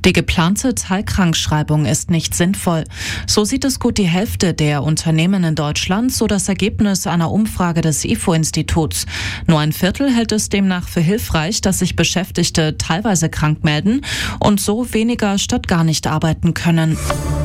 Die geplante Teilkrankschreibung ist nicht sinnvoll. So sieht es gut die Hälfte der Unternehmen in Deutschland, so das Ergebnis einer Umfrage des IFO-Instituts. Nur ein Viertel hält es demnach für hilfreich, dass sich Beschäftigte teilweise krank melden und so weniger statt gar nicht arbeiten können.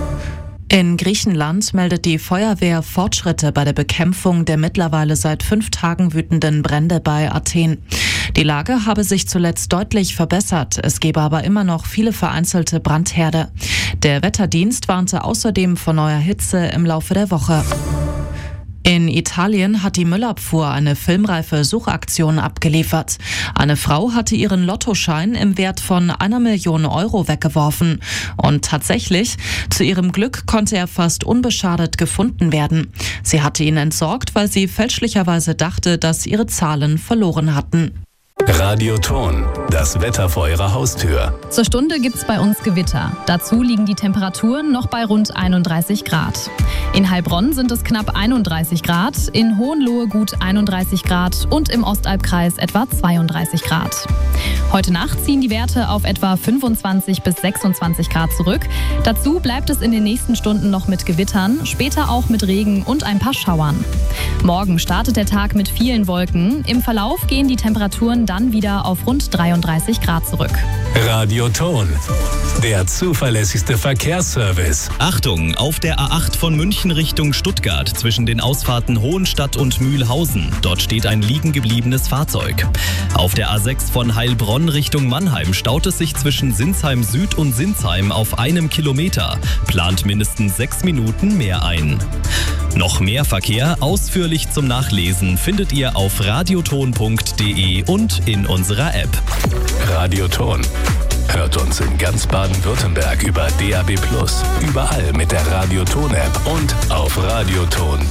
In Griechenland meldet die Feuerwehr Fortschritte bei der Bekämpfung der mittlerweile seit 5 Tagen wütenden Brände bei Athen. Die Lage habe sich zuletzt deutlich verbessert, es gebe aber immer noch viele vereinzelte Brandherde. Der Wetterdienst warnte außerdem vor neuer Hitze im Laufe der Woche. In Italien hat die Müllabfuhr eine filmreife Suchaktion abgeliefert. Eine Frau hatte ihren Lottoschein im Wert von 1 Million Euro weggeworfen. Und tatsächlich, zu ihrem Glück konnte er fast unbeschadet gefunden werden. Sie hatte ihn entsorgt, weil sie fälschlicherweise dachte, dass ihre Zahlen verloren hatten. Radioton, das Wetter vor Ihrer Haustür. Zur Stunde gibt's bei uns Gewitter. Dazu liegen die Temperaturen noch bei rund 31 Grad. In Heilbronn sind es knapp 31 Grad, in Hohenlohe gut 31 Grad und im Ostalbkreis etwa 32 Grad. Heute Nacht ziehen die Werte auf etwa 25 bis 26 Grad zurück. Dazu bleibt es in den nächsten Stunden noch mit Gewittern, später auch mit Regen und ein paar Schauern. Morgen startet der Tag mit vielen Wolken. Im Verlauf gehen die Temperaturen dann wieder auf rund 33 Grad zurück. Radioton, der zuverlässigste Verkehrsservice. Achtung, auf der A8 von München Richtung Stuttgart zwischen den Ausfahrten Hohenstadt und Mühlhausen. Dort steht ein liegen gebliebenes Fahrzeug. Auf der A6 von Heilbronn Richtung Mannheim staut es sich zwischen Sinsheim Süd und Sinsheim auf 1 Kilometer. Plant mindestens 6 Minuten mehr ein. Noch mehr Verkehr ausführlich zum Nachlesen findet ihr auf radioton.de und in unserer App. Radioton. Hört uns in ganz Baden-Württemberg über DAB+, überall mit der Radioton-App und auf radioton.de.